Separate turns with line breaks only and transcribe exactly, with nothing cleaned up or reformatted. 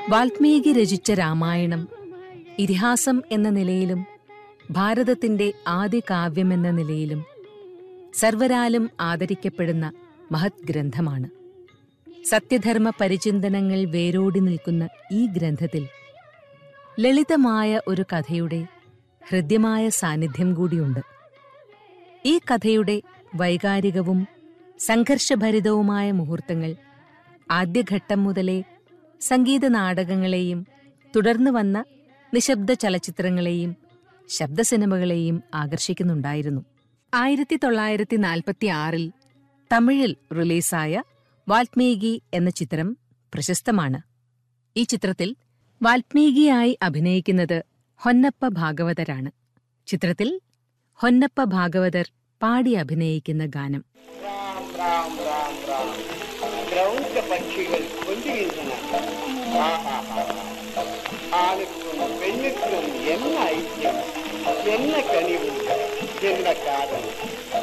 വാൽമീകി രചിച്ച രാമായണം ഇതിഹാസം എന്ന നിലയിലും ഭാരതത്തിന്റെ ആദ്യ കാവ്യമെന്ന നിലയിലും സർവരാലും ആദരിക്കപ്പെടുന്ന മഹത് ഗ്രന്ഥമാണ്. സത്യധർമ്മ പരിചിന്തനങ്ങൾ വേരോടി നിൽക്കുന്ന ഈ ഗ്രന്ഥത്തിൽ ലളിതമായ ഒരു കഥയുടെ ഹൃദ്യമായ സാന്നിധ്യം കൂടിയുണ്ട്. ഈ കഥയുടെ വൈകാരികവും സംഘർഷഭരിതവുമായ മുഹൂർത്തങ്ങൾ ആദ്യഘട്ടം മുതലേ സംഗീത നാടകങ്ങളെയും തുടർന്ന് വന്ന നിശബ്ദ ചലച്ചിത്രങ്ങളെയും ശബ്ദസിനിമകളെയും ആകർഷിക്കുന്നുണ്ടായിരുന്നു. ആയിരത്തി തൊള്ളായിരത്തി നാൽപ്പത്തി ആറിൽ തമിഴിൽ റിലീസായ വാൽമീകി എന്ന ചിത്രം പ്രശസ്തമാണ്. ഈ ചിത്രത്തിൽ വാൽമീകിയായി അഭിനയിക്കുന്നത് ഹൊന്നപ്പ ഭാഗവതരാണ്. ചിത്രത്തിൽ ഹൊന്നപ്പ ഭാഗവതർ പാടി അഭിനയിക്കുന്ന ഗാനം.
പക്ഷികൾ കൊല്ലുകിன்றன. ആണുക്കും പെണ്ണുക്കും എന്ന ഐക്യം, എന്ന കനിവ്, എന്ന കാതൽ.